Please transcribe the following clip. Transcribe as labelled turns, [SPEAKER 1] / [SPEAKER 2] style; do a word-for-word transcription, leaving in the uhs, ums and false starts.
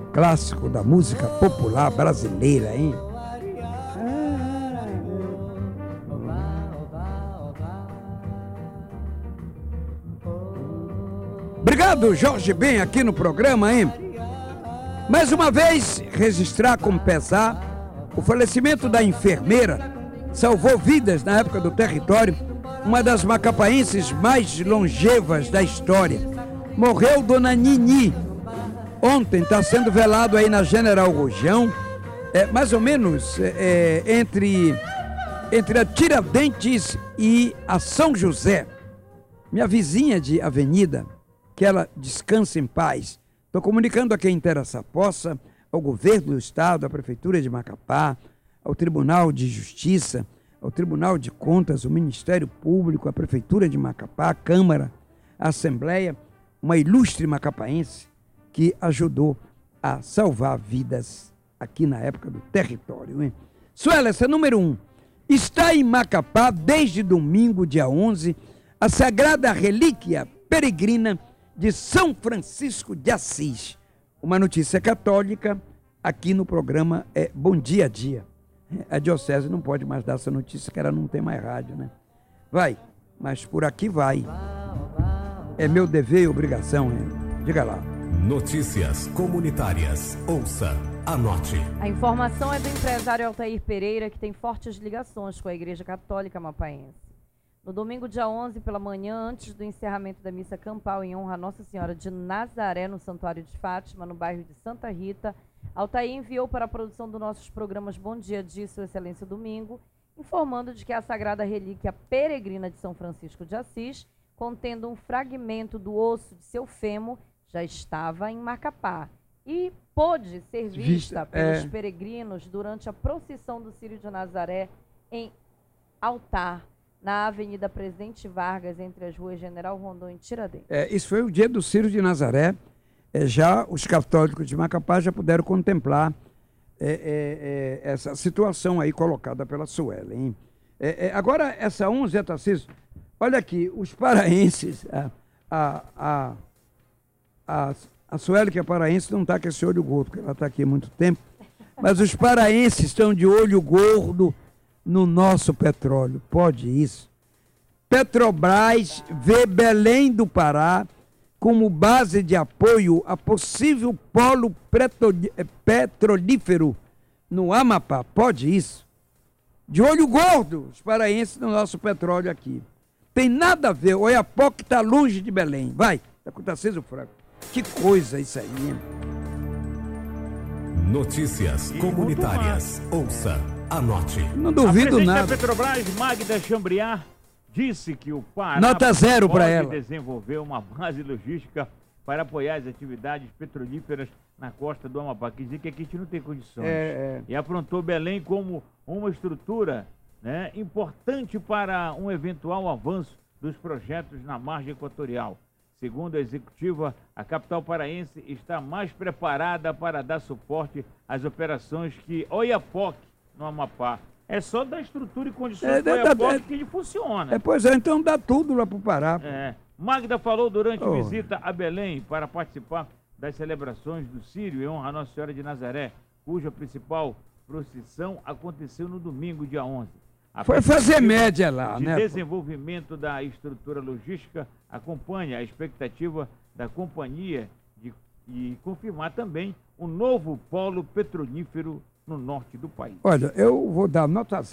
[SPEAKER 1] clássico da música popular brasileira, hein? Obrigado, Jorge Ben, aqui no programa, hein? Mais uma vez, registrar com pesar o falecimento da enfermeira, salvou vidas na época do território, uma das macapaenses mais longevas da história. Morreu Dona Nini. Ontem está sendo velado aí na General Rojão, é, mais ou menos é, entre, entre a Tiradentes e a São José. Minha vizinha de avenida, que ela descanse em paz. Estou comunicando a quem interessa possa, ao governo do estado, à prefeitura de Macapá, ao Tribunal de Justiça, ao Tribunal de Contas, ao Ministério Público, à prefeitura de Macapá, à Câmara, à Assembleia, uma ilustre macapaense que ajudou a salvar vidas aqui na época do território, hein? Suela, essa é número um. Está em Macapá desde domingo, dia onze, a sagrada relíquia peregrina de São Francisco de Assis. Uma notícia católica aqui no programa é Bom Dia a Dia. A diocese não pode mais dar essa notícia, que ela não tem mais rádio, né? Vai, mas por aqui vai. É meu dever e obrigação, hein? Diga lá.
[SPEAKER 2] Notícias comunitárias. Ouça, anote.
[SPEAKER 3] A informação é do empresário Altair Pereira, que tem fortes ligações com a Igreja Católica Amapaense. No domingo, dia onze, pela manhã, antes do encerramento da missa campal em honra a Nossa Senhora de Nazaré, no Santuário de Fátima, no bairro de Santa Rita, Altair enviou para a produção dos nossos programas Bom Dia de Sua Excelência Domingo, informando de que a sagrada relíquia peregrina de São Francisco de Assis, contendo um fragmento do osso de seu fêmur, já estava em Macapá e pôde ser vista, vista pelos é... peregrinos durante a procissão do Círio de Nazaré em altar, na Avenida Presidente Vargas, entre as ruas General Rondon e Tiradentes.
[SPEAKER 1] É, isso foi o dia do Círio de Nazaré. É, já os católicos de Macapá já puderam contemplar é, é, é, essa situação aí colocada pela Suela, hein? É, é, agora, essa onze, Tarcísio, olha aqui, os paraenses, a, a, a, a, a Suela, que é paraense, não está com esse olho gordo, porque ela está aqui há muito tempo, mas os paraenses estão de olho gordo no nosso petróleo. Pode isso? Petrobras vê Belém do Pará como base de apoio a possível polo petrolífero no Amapá. Pode isso? De olho gordo, os paraenses no nosso petróleo aqui. Tem nada a ver, o Oiapoque está longe de Belém. Vai, está com o Tarcísio Franco. Que coisa isso aí, hein?
[SPEAKER 2] Notícias comunitárias. Ouça, anote.
[SPEAKER 1] Não duvido
[SPEAKER 4] a
[SPEAKER 1] nada.
[SPEAKER 4] A Petrobras, Magda Chambriard, disse que o Pará
[SPEAKER 1] Nota zero para
[SPEAKER 4] pode
[SPEAKER 1] ela.
[SPEAKER 4] desenvolver uma base logística para apoiar as atividades petrolíferas na costa do Amapá. Quer dizer que aqui a gente não tem condições.
[SPEAKER 1] É, é.
[SPEAKER 4] E aprontou Belém como uma estrutura, né, importante para um eventual avanço dos projetos na margem equatorial. Segundo a executiva, a capital paraense está mais preparada para dar suporte às operações que Oiapoque, no Amapá. É só dar estrutura e condições
[SPEAKER 1] é,
[SPEAKER 4] para Oiapoque
[SPEAKER 1] é,
[SPEAKER 4] que ele funciona.
[SPEAKER 1] É, pois é, então dá tudo lá para o Pará.
[SPEAKER 4] É. Magda falou durante
[SPEAKER 1] oh.
[SPEAKER 4] visita a Belém para participar das celebrações do Círio em honra a Nossa Senhora de Nazaré, cuja principal procissão aconteceu no domingo, dia onze. A
[SPEAKER 1] Foi fazer média lá,
[SPEAKER 4] de
[SPEAKER 1] né?
[SPEAKER 4] desenvolvimento da estrutura logística acompanha a expectativa da companhia de, de confirmar também um novo polo petrolífero no norte do país.
[SPEAKER 1] Olha, eu vou dar nota